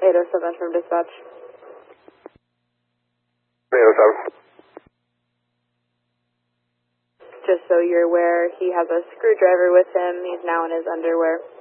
807 from dispatch. 807. Just so you're aware, he has a screwdriver with him. He's now in his underwear.